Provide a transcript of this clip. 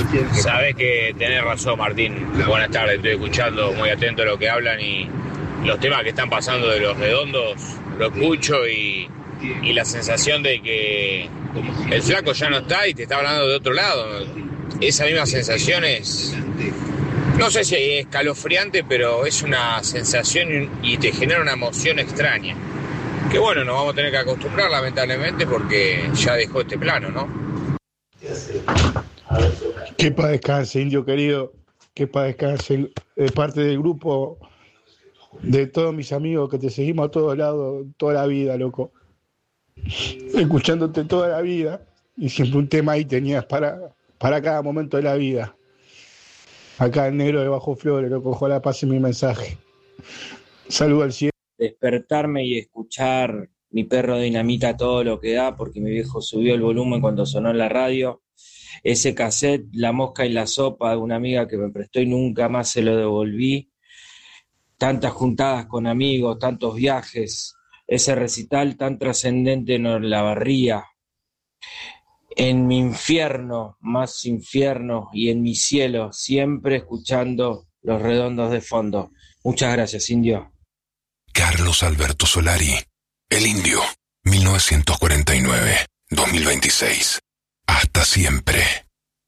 Sabés que tenés razón, Martín. Buenas tardes, estoy escuchando muy atento a lo que hablan y los temas que están pasando de Los Redondos, lo escucho y la sensación de que el flaco ya no está y te está hablando de otro lado. Esa misma sensación es, no sé si es escalofriante, pero es una sensación y te genera una emoción extraña. Que bueno, nos vamos a tener que acostumbrar lamentablemente porque ya dejó este plano, ¿no? Que paz descanse, indio querido, que paz descanse. De parte del grupo, de todos mis amigos que te seguimos a todos lados, toda la vida, loco. Escuchándote toda la vida y siempre un tema ahí tenías para cada momento de la vida. Acá el negro de Bajo Flores, loco, ojalá pase mi mensaje. Saludo al cielo. Despertarme y escuchar Mi Perro Dinamita todo lo que da, porque mi viejo subió el volumen cuando sonó en la radio. Ese cassette, La Mosca y la Sopa, de una amiga que me prestó y nunca más se lo devolví. Tantas juntadas con amigos, tantos viajes, ese recital tan trascendente en Olavarría. En mi infierno, más infierno, y en mi cielo, siempre escuchando Los Redondos de fondo. Muchas gracias, indio. Carlos Alberto Solari, El Indio, 1949-2026. Hasta siempre.